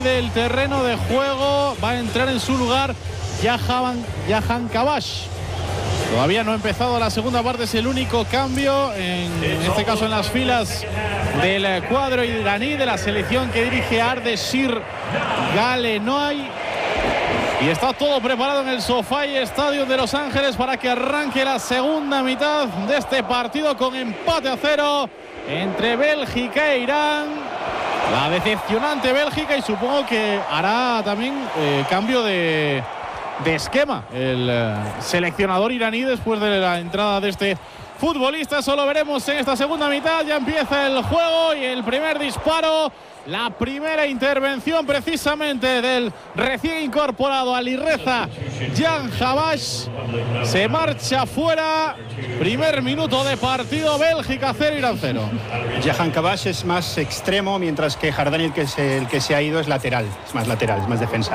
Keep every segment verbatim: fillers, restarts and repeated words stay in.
del terreno de juego. Va a entrar en su lugar Jahan, Jahan Kabash. Todavía no ha empezado la segunda parte, es el único cambio, en, en este caso en las filas del cuadro iraní de la selección que dirige Ardeshir Galenoy. Y está todo preparado en el SoFi Stadium de Los Ángeles para que arranque la segunda mitad de este partido con empate a cero entre Bélgica e Irán. La decepcionante Bélgica, y supongo que hará también eh, cambio de, de esquema el eh, seleccionador iraní después de la entrada de este futbolista. Eso lo veremos en esta segunda mitad. Ya empieza el juego y el primer disparo. La primera intervención precisamente del recién incorporado Alireza Jan Kabash. Se marcha fuera. Primer minuto de partido. Bélgica cero, Irán cero. Jahan Kabash es más extremo, mientras que Jardani, el que, se, el que se ha ido, es lateral. Es más lateral, es más defensa.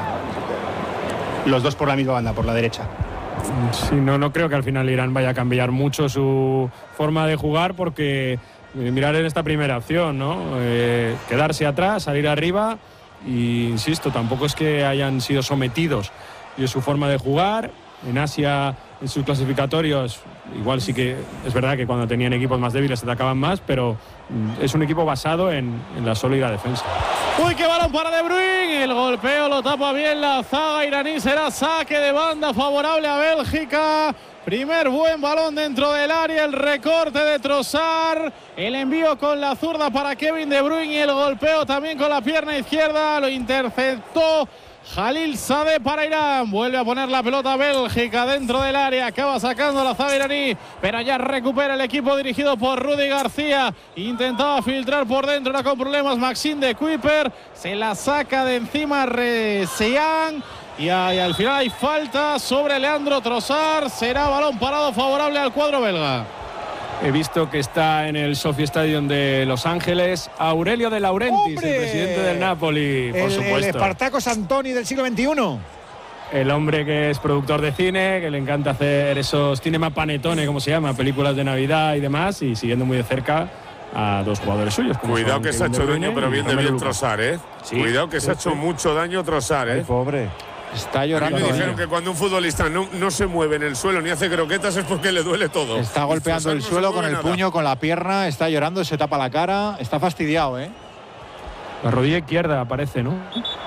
Los dos por la misma banda, por la derecha. Sí, no, no creo que al final Irán vaya a cambiar mucho su forma de jugar, porque mirar en esta primera opción, ¿no? Eh, quedarse atrás, salir arriba, y insisto, tampoco es que hayan sido sometidos. Y es su forma de jugar. En Asia, en sus clasificatorios, igual sí que es verdad que cuando tenían equipos más débiles atacaban más, pero es un equipo basado en, en la sólida defensa. Uy, qué balón para De Bruyne. El golpeo lo tapa bien la zaga iraní. Será saque de banda favorable a Bélgica. Primer buen balón dentro del área. El recorte de Trossard. El envío con la zurda para Kevin De Bruyne. Y el golpeo también con la pierna izquierda. Lo interceptó Khalil Sadeh para Irán. Vuelve a poner la pelota Bélgica dentro del área. Acaba sacando la zaga iraní, pero ya recupera el equipo dirigido por Rudy García. Intentaba filtrar por dentro, era con problemas Maxime de Kuiper. Se la saca de encima Resean. Y, ahí, al final hay falta sobre Leandro Trossard. Será balón parado favorable al cuadro belga. He visto que está en el SoFi Stadium de Los Ángeles Aurelio De Laurentiis, ¡Hombre! el presidente del Napoli, por el, supuesto. El Espartaco Santoni del siglo veintiuno. El hombre que es productor de cine, que le encanta hacer esos cinema panetone, como se llama, películas de Navidad y demás, y siguiendo muy de cerca a dos jugadores suyos. Cuidado que se ha hecho daño, pero bien de bien Trossard, ¿eh? Sí, Cuidado que sí, se ha hecho sí. mucho daño Trossard, ¿eh? Ay, pobre. Está llorando. A mí me dijeron ¿eh? que cuando un futbolista no, no se mueve en el suelo ni hace croquetas es porque le duele todo. Está golpeando el no suelo con el nada. puño, con la pierna, está llorando, se tapa la cara, está fastidiado, ¿eh? La rodilla izquierda aparece, ¿no?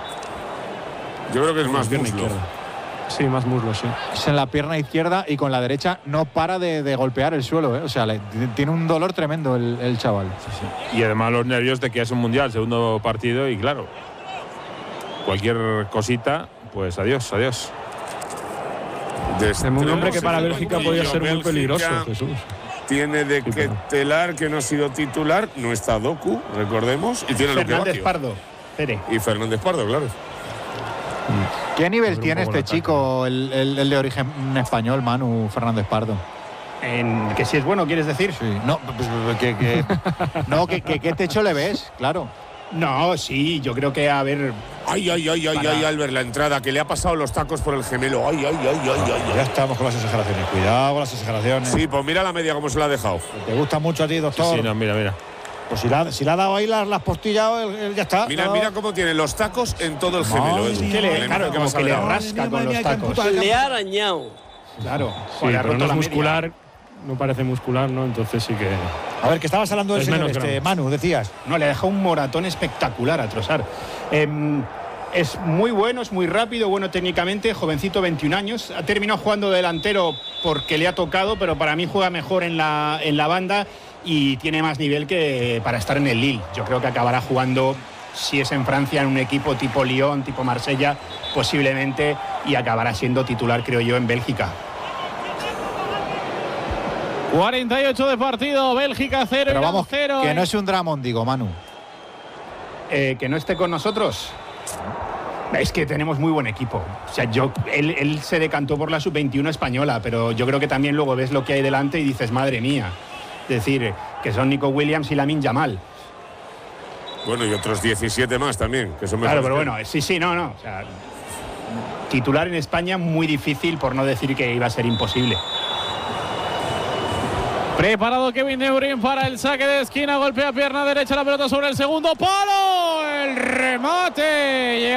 Yo creo que es más pierna muslo. izquierda. Sí, más muslo, sí. Es en la pierna izquierda y con la derecha no para de, de golpear el suelo, ¿eh? O sea, le, tiene un dolor tremendo el, el chaval. Sí, sí. Y además los nervios de que es un mundial, segundo partido, y claro, cualquier cosita, pues adiós, adiós. Es un hombre que para Bélgica podía ser muy peligroso, Jesús. Tiene de Sí, pero- Ketelar, que no ha sido titular, no está Doku, recordemos, y tiene Fernández lo Pardo. Pere. Y Fernández Pardo, claro. ¿Qué nivel Joder, tiene un poco este el ataque. chico, el, el- el de origen español, Manu Fernández Pardo? En, que si es bueno, ¿quieres decir? Sí. No, pues, que, que, no, que, que, ¿qué techo le ves? Claro. No, sí, yo creo que, a ver, Ay, ay, ay, ay, Para- ay, Albert, la entrada, que le ha pasado los tacos por el gemelo. Ay, ay, ay, ay, ay, Ya ay. estamos con las exageraciones. Cuidado con las exageraciones. Sí, pues mira la media cómo se la ha dejado. ¿Te gusta mucho a ti, doctor? Sí, no, mira, mira. Pues si la, si le ha dado ahí las, las postillas, él- él ya está. Mira, No. mira cómo tiene los tacos en todo el gemelo. Madre Edu. mía, que le, La claro, imagen como vas a que ver le ahora. rasca Madre con mía, los qué tacos. puta- Le ha arañado. Claro, Sí, le ha pero roto no la es media. muscular, no parece muscular, ¿no? Entonces sí que… A ver, que estabas hablando del Es señor menos este, grande. Manu, decías. No, le ha dejado un moratón espectacular a Trossard. Eh, es muy bueno, es muy rápido, bueno técnicamente, jovencito, veintiún años. Ha terminado jugando delantero porque le ha tocado, pero para mí juega mejor en la, en la banda y tiene más nivel que para estar en el Lille. Yo creo que acabará jugando, si es en Francia, en un equipo tipo Lyon, tipo Marsella, posiblemente, y acabará siendo titular, creo yo, en Bélgica. cuarenta y ocho de partido, Bélgica cero, Pero Irán vamos, cero. que no es un dramón, digo, Manu. Eh, que no esté con nosotros. Es que tenemos muy buen equipo. O sea, yo, él, él se decantó por la sub veintiuno española, pero yo creo que también luego ves lo que hay delante y dices, madre mía. Es decir, que son Nico Williams y Lamine Yamal. Bueno, y otros diecisiete más también, que son Claro, mejores pero que él. bueno, sí, sí, no, no. O sea, titular en España muy difícil, por no decir que iba a ser imposible. Preparado Kevin De Bruyne para el saque de esquina, golpea pierna derecha, la pelota sobre el segundo palo, el remate.